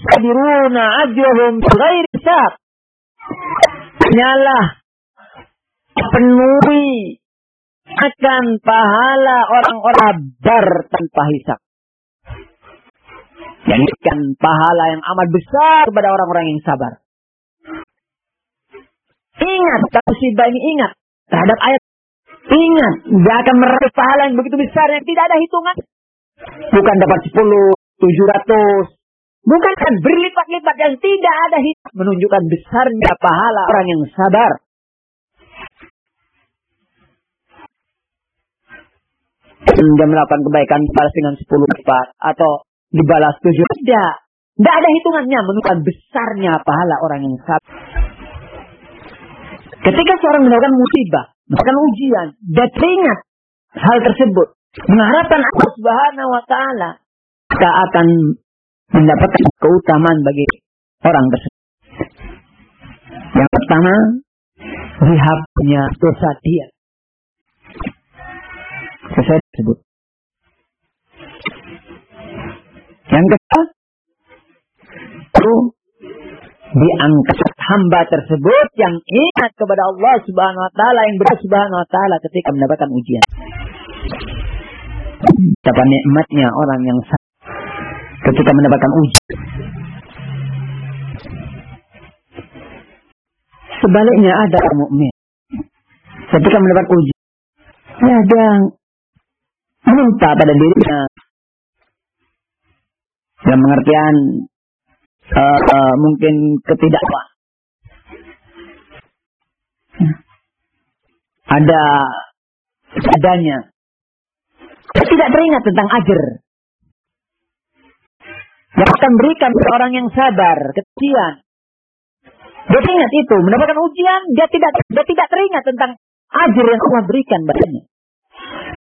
sabiruna ajrahum bighairi hisab. Hanyalah penuhi akan pahala orang-orang sabar tanpa hisab. Yang akan pahala yang amat besar kepada orang-orang yang sabar. Ingat, musibah ini ingat terhadap ayat. Ingat, dia akan meraih pahala yang begitu besar yang tidak ada hitungan. Bukan dapat 10, 700. Bukan kan berlipat-lipat yang tidak ada hitungan. Menunjukkan besarnya pahala orang yang sabar. Dia melakukan kebaikan dibalas dengan 10 lipat. Atau dibalas 7. Tidak. Tidak ada hitungannya. Menunjukkan besarnya pahala orang yang sabar. Ketika seorang melakukan musibah, melakukan ujian, dia teringat hal tersebut, mengharapkan Allah Subhanahu wa Ta'ala, maka akan mendapatkan keutamaan bagi orang tersebut. Yang pertama, dihapusnya dosa dia. Sesuai tersebut. Yang kedua, diangkat hamba tersebut yang ingat kepada Allah Subhanahu wa Ta'ala, yang berdoa Subhanahu wa Ta'ala ketika mendapatkan ujian. Dapat nikmatnya orang yang ketika mendapatkan ujian. Sebaliknya ada orang mukmin ketika mendapat ujian, dia minta pada dirinya dalam pengertian mungkin ketidaktahuan. Ada adanya. Dia tidak teringat tentang ajar yang akan berikan kepada orang yang sabar, kesian. Dia ingat itu, mendapatkan ujian, dia tidak teringat tentang ajar yang Allah berikan padanya.